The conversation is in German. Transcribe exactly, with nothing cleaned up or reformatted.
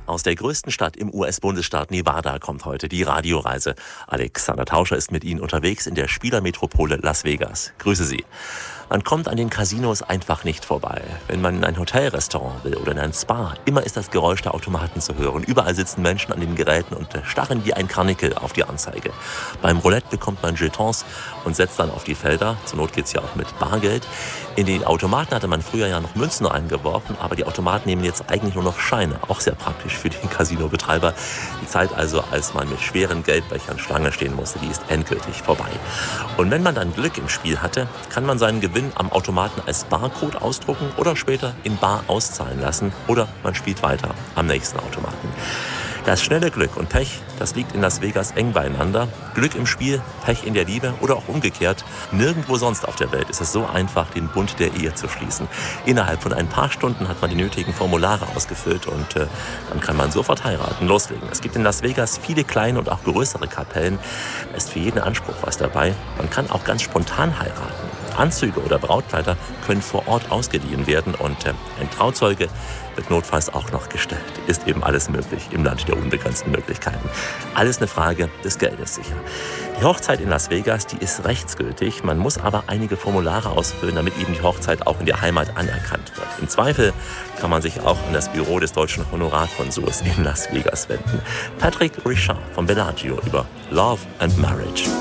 Aus der größten Stadt im U S-Bundesstaat Nevada kommt heute die Radioreise. Alexander Tauscher ist mit Ihnen unterwegs in der Spielermetropole Las Vegas. Grüße Sie. Man kommt an den Casinos einfach nicht vorbei. Wenn man in ein Hotelrestaurant will oder in ein Spa, immer ist das Geräusch der Automaten zu hören. Überall sitzen Menschen an den Geräten und starren wie ein Karnickel auf die Anzeige. Beim Roulette bekommt man Jetons und setzt dann auf die Felder. Zur Not geht's ja auch mit Bargeld. In die Automaten hatte man früher ja noch Münzen eingeworfen, aber die Automaten nehmen jetzt eigentlich nur noch Scheine. Auch sehr praktisch für die Casinobetreiber. Die Zeit also, als man mit schweren Geldbechern Schlange stehen musste, die ist endgültig vorbei. Und wenn man dann Glück im Spiel hatte, kann man seinen Gewinn am Automaten als Barcode ausdrucken oder später in Bar auszahlen lassen. Oder man spielt weiter am nächsten Automaten. Das schnelle Glück und Pech, das liegt in Las Vegas eng beieinander. Glück im Spiel, Pech in der Liebe oder auch umgekehrt. Nirgendwo sonst auf der Welt ist es so einfach, den Bund der Ehe zu schließen. Innerhalb von ein paar Stunden hat man die nötigen Formulare ausgefüllt und äh, dann kann man sofort heiraten, loslegen. Es gibt in Las Vegas viele kleine und auch größere Kapellen. Da ist für jeden Anspruch was dabei. Man kann auch ganz spontan heiraten. Anzüge oder Brautkleider können vor Ort ausgeliehen werden und äh, ein Trauzeuge wird notfalls auch noch gestellt. Ist eben alles möglich im Land der unbegrenzten Möglichkeiten. Alles eine Frage des Geldes sicher. Die Hochzeit in Las Vegas, die ist rechtsgültig. Man muss aber einige Formulare ausfüllen, damit eben die Hochzeit auch in der Heimat anerkannt wird. Im Zweifel kann man sich auch an das Büro des deutschen Honorarkonsuls in Las Vegas wenden. Patrick Richard von Bellagio über Love and Marriage.